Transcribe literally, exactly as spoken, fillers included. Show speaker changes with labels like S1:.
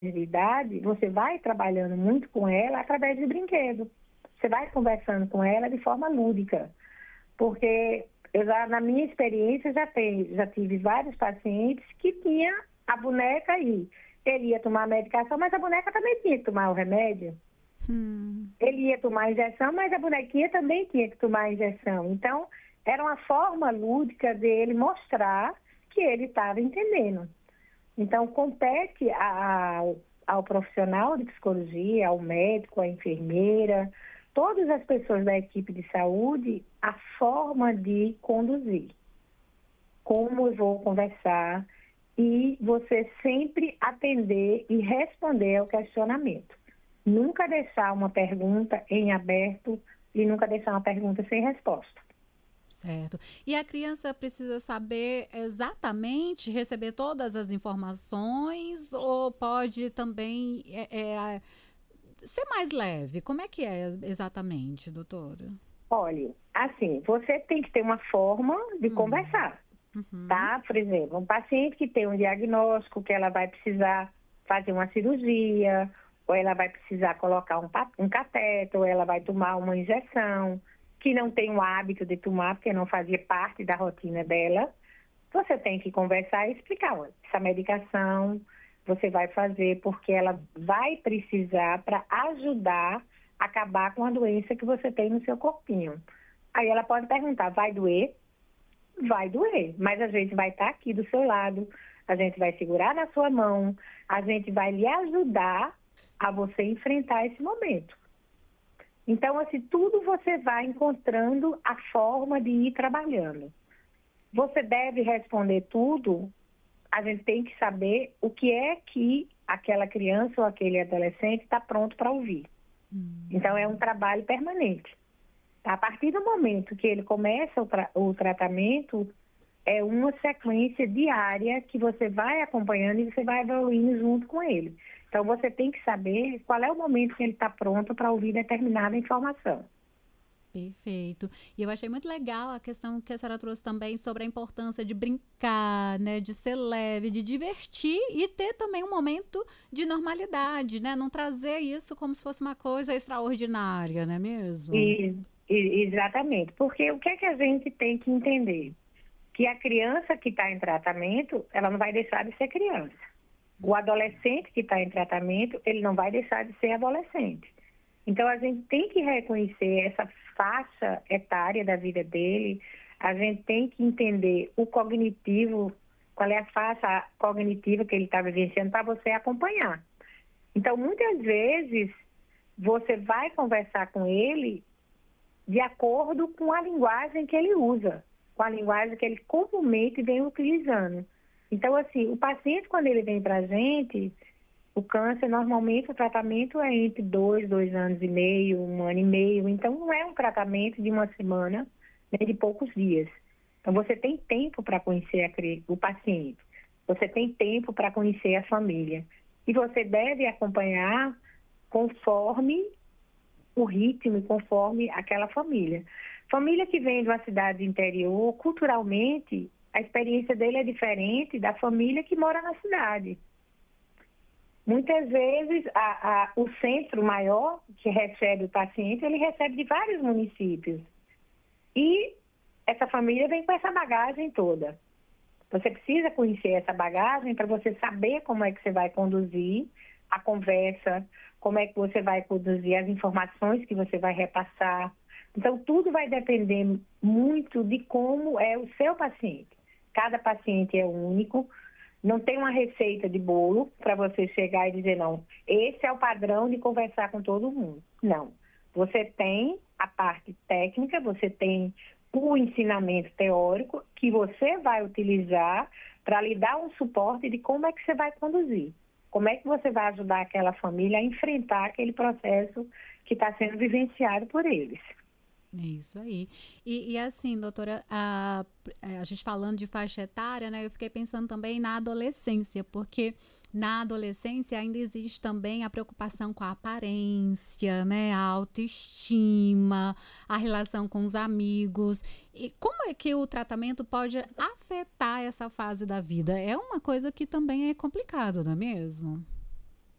S1: de idade, você vai trabalhando muito com ela através de brinquedo. Você vai conversando com ela de forma lúdica. Porque eu já, na minha experiência, já, tem, já tive vários pacientes que tinha a boneca aí. Ele ia tomar a medicação, mas a boneca também tinha que tomar o remédio.
S2: Hum.
S1: Ele ia tomar a injeção, mas a bonequinha também tinha que tomar a injeção. Então, era uma forma lúdica dele mostrar que ele estava entendendo. Então, compete a, ao, ao profissional de psicologia, ao médico, à enfermeira, todas as pessoas da equipe de saúde, a forma de conduzir. Como eu vou conversar e você sempre atender e responder ao questionamento. Nunca deixar uma pergunta em aberto e nunca deixar uma pergunta sem resposta.
S2: Certo. E a criança precisa saber exatamente, receber todas as informações ou pode também é, é, ser mais leve? Como é que é exatamente, doutora?
S1: Olha, assim, você tem que ter uma forma de
S2: Hum.
S1: conversar,
S2: Uhum.
S1: tá? Por exemplo, um paciente que tem um diagnóstico que ela vai precisar fazer uma cirurgia, ou ela vai precisar colocar um, um cateter, ou ela vai tomar uma injeção, que não tem o hábito de tomar, porque não fazia parte da rotina dela, você tem que conversar e explicar, olha, essa medicação você vai fazer porque ela vai precisar para ajudar a acabar com a doença que você tem no seu corpinho. Aí ela pode perguntar, vai doer? Vai doer, mas a gente vai estar aqui do seu lado, a gente vai segurar na sua mão, a gente vai lhe ajudar a você enfrentar esse momento. Então, assim, tudo você vai encontrando a forma de ir trabalhando. Você deve responder tudo, a gente tem que saber o que é que aquela criança ou aquele adolescente está pronto para ouvir. Hum. Então, é um trabalho permanente. A partir do momento que ele começa o, tra- o tratamento, é uma sequência diária que você vai acompanhando e você vai evoluindo junto com ele. Então, você tem que saber qual é o momento que ele está pronto para ouvir determinada informação.
S2: Perfeito. E eu achei muito legal a questão que a senhora trouxe também sobre a importância de brincar, né, de ser leve, de divertir e ter também um momento de normalidade, né? Não trazer isso como se fosse uma coisa extraordinária, não é mesmo?
S1: E, e, exatamente. Porque o que é que a gente tem que entender? Que a criança que está em tratamento, ela não vai deixar de ser criança. O adolescente que está em tratamento, ele não vai deixar de ser adolescente. Então, a gente tem que reconhecer essa faixa etária da vida dele, a gente tem que entender o cognitivo, qual é a faixa cognitiva que ele está vivenciando para você acompanhar. Então, muitas vezes, você vai conversar com ele de acordo com a linguagem que ele usa, com a linguagem que ele comumente vem utilizando. Então, assim, o paciente, quando ele vem para a gente, o câncer, normalmente, o tratamento é entre dois, dois anos e meio, um ano e meio. Então, não é um tratamento de uma semana, nem de poucos dias. Então, você tem tempo para conhecer a, o paciente. Você tem tempo para conhecer a família. E você deve acompanhar conforme o ritmo e conforme aquela família. Família que vem de uma cidade interior, culturalmente, a experiência dele é diferente da família que mora na cidade. Muitas vezes, a, a, o centro maior que recebe o paciente, ele recebe de vários municípios. E essa família vem com essa bagagem toda. Você precisa conhecer essa bagagem para você saber como é que você vai conduzir a conversa, como é que você vai conduzir as informações que você vai repassar. Então, tudo vai depender muito de como é o seu paciente. Cada paciente é único, não tem uma receita de bolo para você chegar e dizer, não, esse é o padrão de conversar com todo mundo. Não. Você tem a parte técnica, você tem o ensinamento teórico que você vai utilizar para lhe dar um suporte de como é que você vai conduzir. Como é que você vai ajudar aquela família a enfrentar aquele processo que está sendo vivenciado por eles.
S2: É isso aí. E, e assim, doutora, a, a gente falando de faixa etária, né? Eu fiquei pensando também na adolescência, porque na adolescência ainda existe também a preocupação com a aparência, né? A autoestima, a relação com os amigos. E como é que o tratamento pode afetar essa fase da vida? É uma coisa que também é complicado, não é mesmo?